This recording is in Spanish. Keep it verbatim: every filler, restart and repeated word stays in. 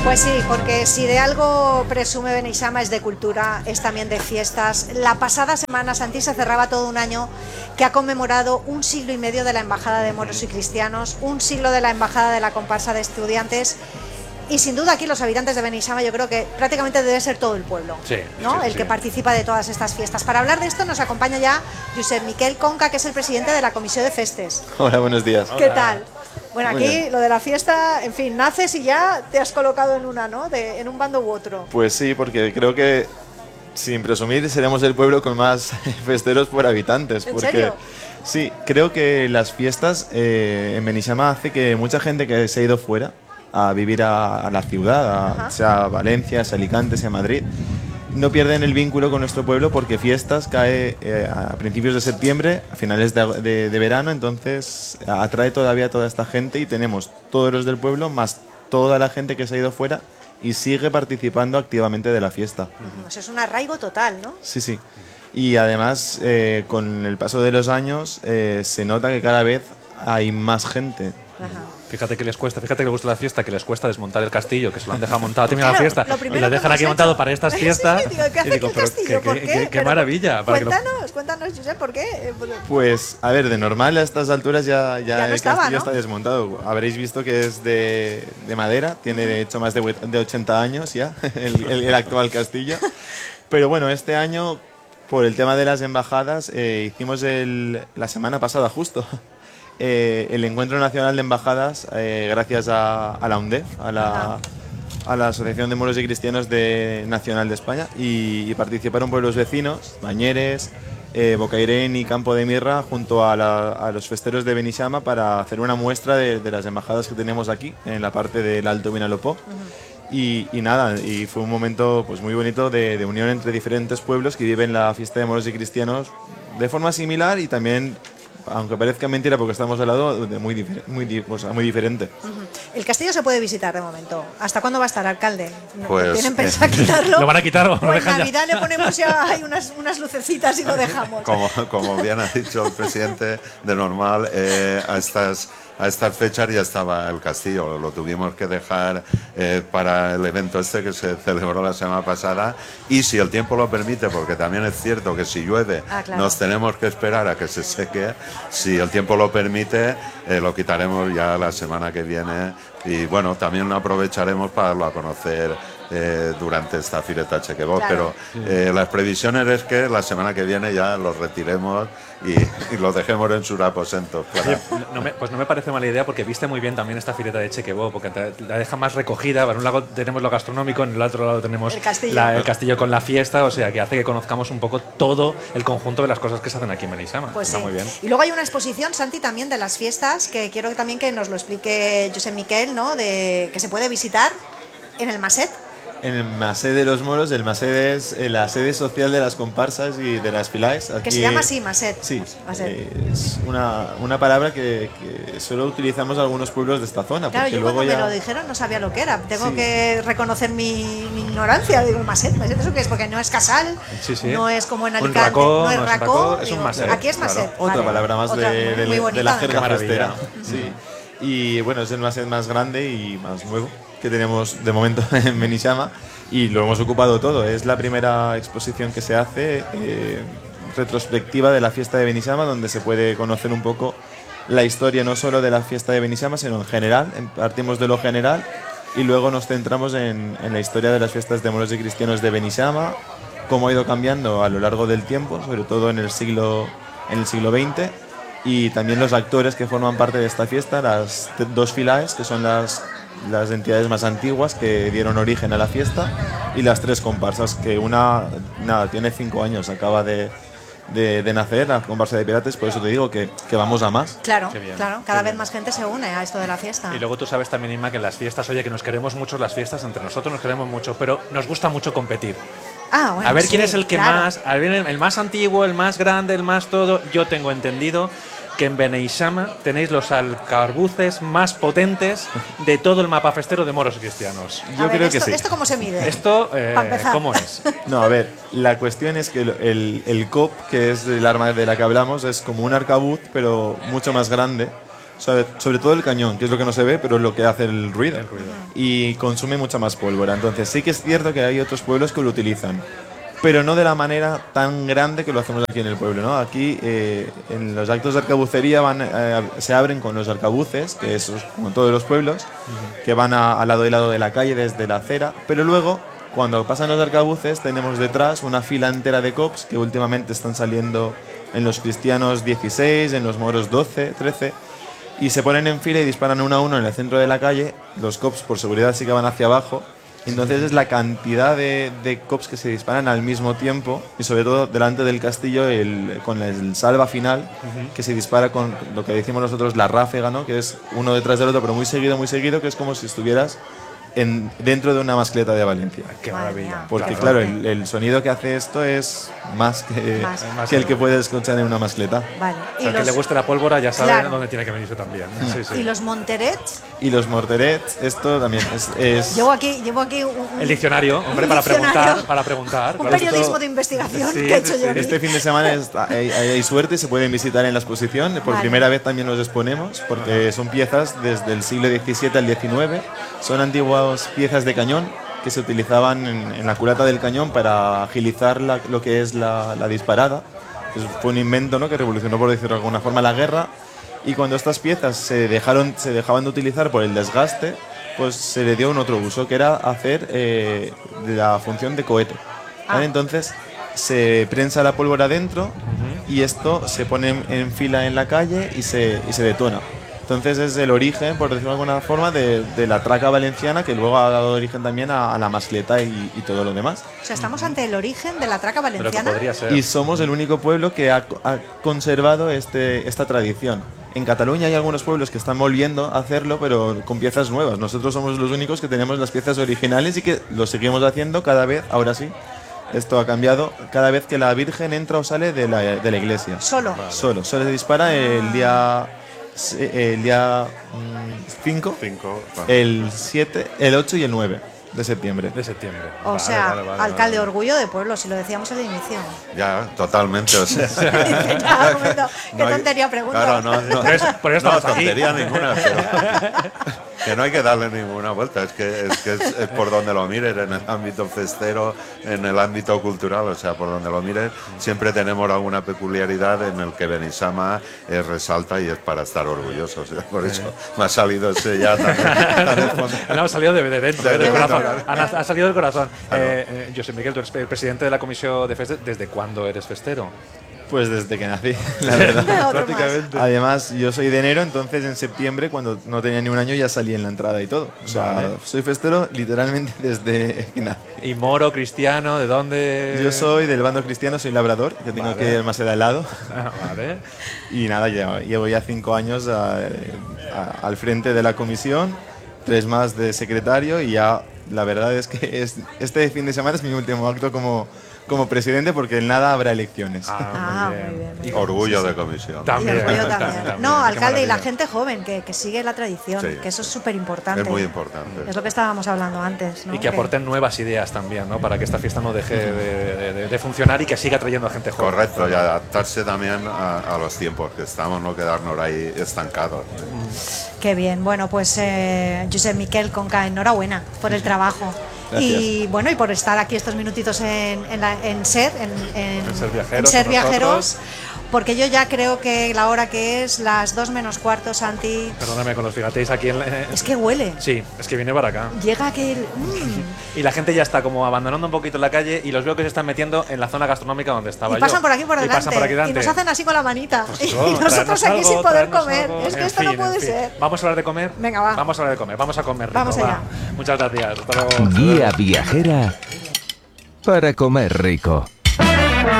Pues sí, porque si de algo presume Beneixama es de cultura, es también de fiestas. La pasada semana, Santi, se cerraba todo un año que ha conmemorado un siglo y medio de la Embajada de Moros y Cristianos, un siglo de la Embajada de la Comparsa de Estudiantes. Y sin duda aquí los habitantes de Beneixama yo creo que prácticamente debe ser todo el pueblo, sí, ¿no? sí, el sí. que participa de todas estas fiestas. Para hablar de esto nos acompaña ya Josep Miquel Conca, que es el presidente de la Comisión de Festes. Hola, buenos días. ¿Qué Hola. tal? Bueno, Muy aquí bien. lo de la fiesta, en fin, naces y ya te has colocado en una, ¿no? De, en un bando u otro. Pues sí, porque creo que, sin presumir, seremos el pueblo con más festeros por habitantes. ¿En porque, serio? Sí, creo que las fiestas eh, en Beneixama hace que mucha gente que se ha ido fuera a vivir a, a la ciudad, a, sea Valencia, sea Alicante, sea Madrid, no pierden el vínculo con nuestro pueblo porque fiestas cae eh, a principios de septiembre, a finales de, de, de verano, entonces atrae todavía a toda esta gente y tenemos todos los del pueblo más toda la gente que se ha ido fuera y sigue participando activamente de la fiesta. Pues es un arraigo total, ¿no? Sí, sí. Y además, eh, con el paso de los años, eh, se nota que cada vez hay más gente. Ajá. Fíjate que les cuesta, fíjate que les gusta la fiesta, que les cuesta desmontar el castillo, que se lo han dejado montado. Termina Claro, la fiesta lo y primero lo que dejan hemos aquí hecho. montado para estas Sí, fiestas. digo, ¿qué hace y digo, aquí el pero castillo? qué, ¿Por qué- qué? qué- qué Pero maravilla. Para que lo- Cuéntanos, cuéntanos, Josep, ¿por qué? Eh, pues- Pues, a ver, de normal a estas alturas ya, ya, Ya no el estaba, castillo ¿no? está desmontado. Habréis visto que es de, de madera, tiene de hecho más de, hue- de ochenta años ya, el, el- el actual castillo. Pero bueno, este año, por el tema de las embajadas, eh, hicimos el, la semana pasada justo eh, el Encuentro Nacional de Embajadas, eh, gracias a, a la UNDEF, a la, a la Asociación de Moros y Cristianos de, Nacional de España, y, y participaron pueblos vecinos, Bañeres, eh, Bocairén y Campo de Mirra, junto a, la- a los festeros de Beneixama para hacer una muestra de, de las embajadas que tenemos aquí, en la parte del Alto Vinalopó. Y, y nada, y fue un momento pues muy bonito de, de unión entre diferentes pueblos que viven la fiesta de moros y cristianos de forma similar y también, aunque parezca mentira porque estamos al lado, de muy, difer- muy, di- o sea, muy diferente. El castillo se puede visitar de momento. ¿Hasta cuándo va a estar, alcalde? ¿No Pues, ¿Tienen eh, pensado quitarlo? ¿Lo van a quitar o lo Pues dejan ya? en Navidad le ponemos ya hay unas, unas lucecitas y lo dejamos. Como, como bien ha dicho el presidente, de normal, eh, a estas a estas fechas ya estaba el castillo. Lo tuvimos que dejar eh, para el evento este que se celebró la semana pasada. Y si el tiempo lo permite, porque también es cierto que si llueve Ah, claro. nos tenemos que esperar a que se seque. Si el tiempo lo permite, eh, lo quitaremos ya la semana que viene. Y bueno, también aprovecharemos para darlo a conocer eh, durante esta Fireta Chequebó. Claro. Pero eh, las previsiones es que la semana que viene ya los retiremos y, y los dejemos en sus aposentos. Oye, Para, no me- pues no me parece mala idea porque viste muy bien también esta fileta de Chequebó, porque te- la deja más recogida. Por un lado tenemos lo gastronómico, en el otro lado tenemos El castillo. la- el castillo con la fiesta, o sea que hace que conozcamos un poco todo el conjunto de las cosas que se hacen aquí en Beneixama. Pues Está sí. muy bien. Y luego hay una exposición, Santi, también de las fiestas, que quiero que también que nos lo explique Josep Miquel, ¿no? De, que se puede visitar en el Maset. En el Masé de los Moros, el Masé es eh, la sede social de las comparsas y de las filaes. Que Aquí- se llama así, Maset. Sí, Maset. eh, es una, una palabra que, que solo utilizamos algunos pueblos de esta zona. Claro, porque yo luego cuando ya... me lo dijeron no sabía lo que era. Tengo Sí. que reconocer mi, mi ignorancia. Digo, Maset, Maset, ¿eso qué es? Porque no es casal, Sí, sí. no es como en Un Alicante, racó, no es no es un racó. racó, es un digo, Maset, Aquí es claro. Maset. Otra vale. palabra más Otra, de, muy, de- muy de bonita, la además. jerga Qué maravilla. festera. Sí. Y bueno, es el Masset más grande y más nuevo que tenemos de momento en Beneixama y lo hemos ocupado todo. Es la primera exposición que se hace eh, retrospectiva de la fiesta de Beneixama, donde se puede conocer un poco la historia no solo de la fiesta de Beneixama, sino en general. En- Partimos de lo general y luego nos centramos en, en la historia de las fiestas de moros y cristianos de Beneixama, cómo ha ido cambiando a lo largo del tiempo, sobre todo en el siglo, en el siglo veinte, y también los actores que forman parte de esta fiesta, las t- dos filaes, que son las, las entidades más antiguas que dieron origen a la fiesta, y las tres comparsas, que una nada, tiene cinco años, acaba de, de, de nacer, la comparsa de pirates, por eso te digo que, que vamos a más. Claro, Qué bien, claro. qué Cada bien. vez más gente se une a esto de la fiesta. Y luego tú sabes también, Inma, que en las fiestas, oye, que nos queremos mucho las fiestas, entre nosotros nos queremos mucho, pero nos gusta mucho competir. Ah, bueno, A ver sí, quién es el que claro. más, a ver, el más antiguo, el más grande, el más todo. Yo tengo entendido que en Beneixama tenéis los alcarbuces más potentes de todo el mapa festero de moros y cristianos. A Yo ver, creo esto, que sí. ¿Esto cómo se mide? Esto, eh, Pa' empezar. ¿cómo es? No, a ver, la cuestión es que el, el, el C O P, que es el arma de la que hablamos, es como un arcabuz, pero mucho más grande, sobre, sobre todo el cañón, que es lo que no se ve, pero es lo que hace el ruido. El ruido. Y consume mucha más pólvora. Entonces sí que es cierto que hay otros pueblos que lo utilizan, pero no de la manera tan grande que lo hacemos aquí en el pueblo, ¿no? Aquí eh, en los actos de arcabucería van, eh, se abren con los arcabuces, que es como todos los pueblos, uh-huh. que van a, al lado y lado de la calle desde la acera, pero luego cuando pasan los arcabuces tenemos detrás una fila entera de cops que últimamente están saliendo en los cristianos dieciséis, en los moros doce, trece, y se ponen en fila y disparan uno a uno en el centro de la calle. Los cops por seguridad sí que van hacia abajo. Entonces es la cantidad de, de cops que se disparan al mismo tiempo y sobre todo delante del castillo el, con el salva final, uh-huh. que se dispara con lo que decimos nosotros la ráfaga, ¿no? Que es uno detrás del otro pero muy seguido, muy seguido, que es como si estuvieras en, dentro de una mascleta de Valencia. ¡Qué maravilla! Porque claro, claro el, el sonido que hace esto es más que, más. que el que puedes escuchar en una mascleta. Vale. O sea, el que le guste la pólvora ya sabe claro. dónde tiene que venirse también. Sí, sí. ¿Y los monterets? Y los morterets, esto también es... es llevo aquí, llevo aquí un, el diccionario, hombre, un para diccionario. preguntar, para preguntar. Un claro, periodismo esto... de investigación sí, que he hecho sí, yo. sí. Este fin de semana es, hay, hay suerte, se pueden visitar en la exposición. Por vale. primera vez también los exponemos, porque son piezas desde el siglo diecisiete al diecinueve. Son antiguas piezas de cañón que se utilizaban en, en la culata del cañón para agilizar la, lo que es la, la disparada. Pues fue un invento, ¿no?, que revolucionó, por decirlo de alguna forma, la guerra. Y cuando estas piezas se, dejaron, se dejaban de utilizar por el desgaste, pues se le dio un otro uso, que era hacer eh, la función de cohete. ¿Vale? Ah. Entonces se prensa la pólvora dentro uh-huh. y esto se pone en, en fila en la calle y se, y se detona. Entonces es el origen, por decirlo de alguna forma, de, de la traca valenciana, que luego ha dado origen también a, a la mascleta y, y todo lo demás. O sea, estamos ante el origen de la traca valenciana. Podría ser. Y somos el único pueblo que ha, ha conservado este, esta tradición. En Cataluña hay algunos pueblos que están volviendo a hacerlo, pero con piezas nuevas. Nosotros somos los únicos que tenemos las piezas originales y que lo seguimos haciendo cada vez, ahora sí. Esto ha cambiado cada vez que la Virgen entra o sale de la, de la iglesia. ¿Solo? Vale. Solo. Solo se dispara el día... el día cinco, el siete, el ocho y el nueve de septiembre. De septiembre. O vale, sea, vale, vale, alcalde, vale. orgullo de pueblo, si lo decíamos al inicio. Ya, totalmente. O sea. ya, momento, qué no tontería hay, pregunto. Claro, no, no, por eso, por eso no tontería aquí. ninguna, pero que no hay que darle ninguna vuelta. Es que, es, que es, es por donde lo mires, en el ámbito festero, en el ámbito cultural, o sea, por donde lo mires, siempre tenemos alguna peculiaridad en el que Beneixama eh, resalta y es para estar orgullosos. O sea, por eso me ha salido ese ya tan, tan no, ha salido de, de dentro, de del corazón. Ha, ha salido del corazón. Claro. Eh, eh, Josep Miquel, tú eres el presidente de la Comisión de Festes. ¿Desde cuándo eres festero? Pues desde que nací, la verdad. Prácticamente. Además, yo soy de enero, entonces en septiembre, cuando no tenía ni un año, ya salí en la entrada y todo. O sea, vale. soy festero literalmente desde que nací. ¿Y moro, cristiano? ¿De dónde? Yo soy del bando cristiano, soy labrador, que tengo vale. que ir más de al lado. Ah, vale. Y nada, ya, llevo ya cinco años a, a, al frente de la comisión, tres más de secretario y ya la verdad es que es, este fin de semana es mi último acto como... como presidente, porque en nada habrá elecciones. Ah, ah, muy bien. muy bien. Y orgullo de comisión. También, y orgullo también. también. No, alcalde, y la gente joven que, que sigue la tradición, sí. que eso es súper importante. Es muy importante. Es lo que estábamos hablando antes, ¿no? Y que aporten nuevas ideas también, ¿no? Para que esta fiesta no deje de, de, de, de funcionar y que siga trayendo a gente joven. Correcto, y adaptarse también a, a los tiempos que estamos, no quedarnos ahí estancados. Qué bien. Bueno, pues eh, Josep Miquel Conca, enhorabuena por el trabajo. Gracias. Y bueno, y por estar aquí estos minutitos en, en, la, en SER, en, en, en Ser Viajeros, en Ser Viajeros, porque yo ya creo que la hora que es, las dos menos cuarto, Santi... Perdóname, cuando os fijateis aquí en... Eh, es que huele. Sí, es que viene para acá. Llega aquel... Mmm. Y la gente ya está como abandonando un poquito la calle y los veo que se están metiendo en la zona gastronómica donde estaba yo. Y pasan yo. por aquí por delante. Y pasan por aquí delante. Y nos hacen así con la manita. Pues y no, nosotros aquí algo, sin poder traernos comer. Algo. Es que en esto fin, no puede en fin. ser. ¿Vamos a hablar de comer? Venga, va. Vamos a hablar de comer. Vamos a comer rico. Vamos allá. Va. Muchas gracias. Hasta luego. Guía viajera para comer rico.